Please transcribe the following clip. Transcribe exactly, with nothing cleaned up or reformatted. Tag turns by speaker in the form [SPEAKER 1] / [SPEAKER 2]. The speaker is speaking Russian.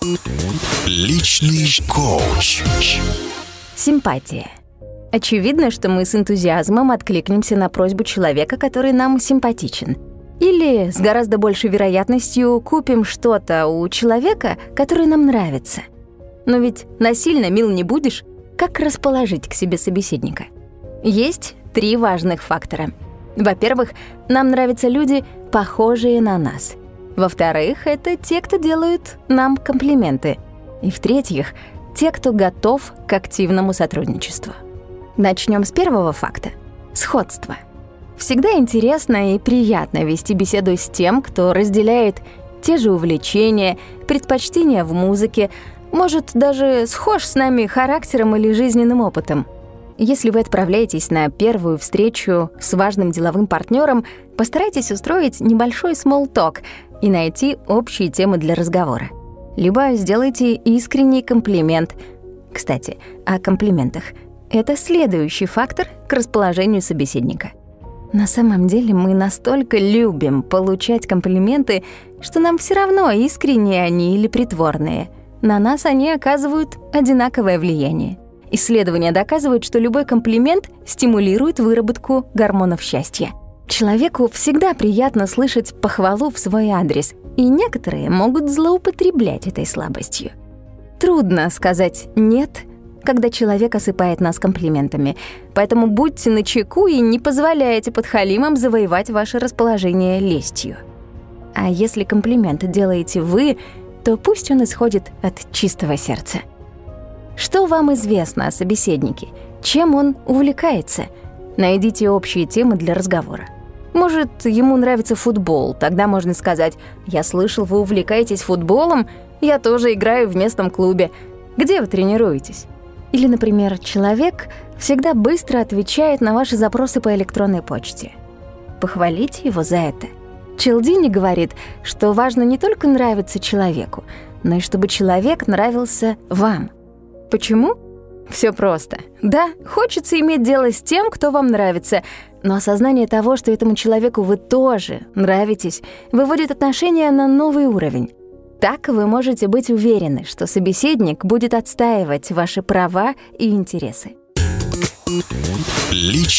[SPEAKER 1] Личный коуч.
[SPEAKER 2] Симпатия. Очевидно, что мы с энтузиазмом откликнемся на просьбу человека, который нам симпатичен. Или с гораздо большей вероятностью купим что-то у человека, который нам нравится. Но ведь насильно мил не будешь. Как расположить к себе собеседника? Есть три важных фактора. Во-первых, нам нравятся люди, похожие на нас. Во-вторых, это те, кто делают нам комплименты. И в-третьих, те, кто готов к активному сотрудничеству. Начнем с первого факта — сходства. Всегда интересно и приятно вести беседу с тем, кто разделяет те же увлечения, предпочтения в музыке, может, даже схож с нами характером или жизненным опытом. Если вы отправляетесь на первую встречу с важным деловым партнером, постарайтесь устроить небольшой смолл-ток и найти общие темы для разговора. Либо сделайте искренний комплимент. Кстати, о комплиментах. Это следующий фактор к расположению собеседника. На самом деле мы настолько любим получать комплименты, что нам все равно, искренние они или притворные. На нас они оказывают одинаковое влияние. Исследования доказывают, что любой комплимент стимулирует выработку гормонов счастья. Человеку всегда приятно слышать похвалу в свой адрес, и некоторые могут злоупотреблять этой слабостью. Трудно сказать «нет», когда человек осыпает нас комплиментами, поэтому будьте начеку и не позволяйте подхалимам завоевать ваше расположение лестью. А если комплимент делаете вы, то пусть он исходит от чистого сердца. Что вам известно о собеседнике? Чем он увлекается? Найдите общие темы для разговора. Может, ему нравится футбол, тогда можно сказать: «Я слышал, вы увлекаетесь футболом, я тоже играю в местном клубе. Где вы тренируетесь?» Или, например, человек всегда быстро отвечает на ваши запросы по электронной почте. Похвалите его за это. Челдини говорит, что важно не только нравиться человеку, но и чтобы человек нравился вам. Почему? Все просто. Да, хочется иметь дело с тем, кто вам нравится, но осознание того, что этому человеку вы тоже нравитесь, выводит отношения на новый уровень. Так вы можете быть уверены, что собеседник будет отстаивать ваши права и интересы.
[SPEAKER 1] Личный